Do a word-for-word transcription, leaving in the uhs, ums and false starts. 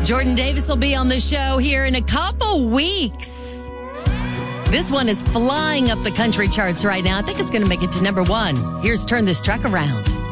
Jordan Davis will be on the show here in a couple weeks. This one is flying up the country charts right now. I think it's going to make it to number one. Here's Turn This Truck Around.